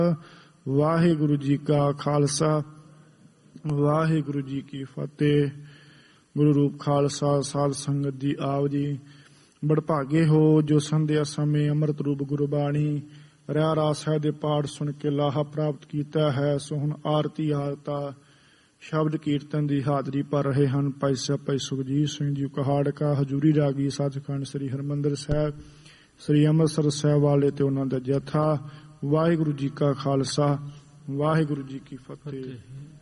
ਵਾਹਿਗੁਰੂ ਜੀ ਕਾ ਖਾਲਸਾ ਵਾਹਿਗੁਰੂ ਜੀ ਕੀ ਫਤਿਹ। ਗੁਰੂ ਰੂਪ ਖਾਲਸਾ ਸਾਧ ਸੰਗਤ ਜੀ ਆਓ ਜੀ। ਬੜਭਾਗੇ ਹੋ ਜੋ ਸੰਧਿਆ ਸਮੇਂ ਅੰਮ੍ਰਿਤ ਰੂਪ ਗੁਰਬਾਣੀ ਰਹਿਰਾਸ ਸਾਹਿਬ ਦੇ ਪਾਠ ਸੁਣ ਕੇ ਲਾਹਾ ਪ੍ਰਾਪਤ ਕੀਤਾ ਹੈ। ਸੋ ਹੁਣ ਆਰਤੀ ਆਰਤਾ ਸ਼ਬਦ ਕੀਰਤਨ ਦੀ ਹਾਜ਼ਰੀ ਭਰ ਰਹੇ ਹਨ ਭਾਈ ਸਾਹਿਬ ਭਾਈ ਸੁਖਜੀਤ ਸਿੰਘ ਜੀ ਕਹਾੜਕਾ, ਹਜ਼ੂਰੀ ਰਾਗੀ ਸੱਚਖੰਡ ਸ੍ਰੀ ਹਰਿਮੰਦਰ ਸਾਹਿਬ, ਸ੍ਰੀ ਅੰਮ੍ਰਿਤਸਰ ਸਾਹਿਬ ਵਾਲੇ ਤੇ ਉਹਨਾਂ ਦਾ ਜਥਾ। ਵਾਹਿਗੁਰੂ ਜੀ ਕਾ ਖਾਲਸਾ ਵਾਹਿਗੁਰੂ ਜੀ ਕੀ ਫਤਿਹ।